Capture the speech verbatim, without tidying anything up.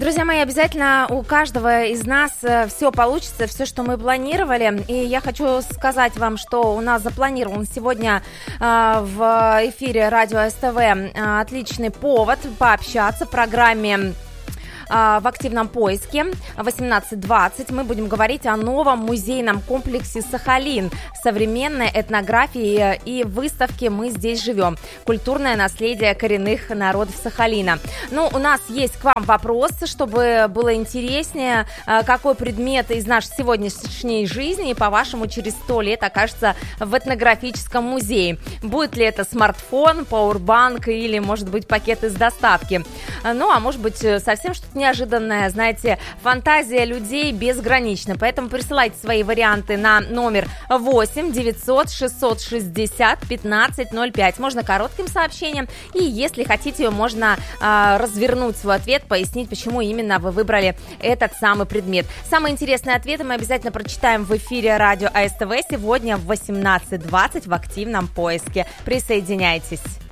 Друзья мои, обязательно у каждого из нас все получится, все, что мы планировали. И я хочу сказать вам, что у нас запланирован сегодня э, в эфире радио СТВ э, отличный повод пообщаться в программе в активном поиске восемнадцать двадцать. Мы будем говорить о новом музейном комплексе «Сахалин», современной этнографии и выставке «Мы здесь живем. Культурное наследие коренных народов Сахалина». Ну, у нас есть к вам вопрос, чтобы было интереснее, какой предмет из нашей сегодняшней жизни, по-вашему, через сто лет окажется в этнографическом музее. Будет ли это смартфон, пауэрбанк или, может быть, пакет из доставки? Ну, а может быть, совсем что-то неожиданное. Знаете, фантазия людей безгранична. Поэтому присылайте свои варианты на номер восемь девятьсот шестьсот шестьдесят пятнадцать ноль пять. Можно коротким сообщением. И если хотите, можно э, развернуть свой ответ, пояснить, почему именно вы выбрали этот самый предмет. Самые интересные ответы мы обязательно прочитаем в эфире радио АСТВ сегодня в восемнадцать двадцать в активном поиске. Присоединяйтесь.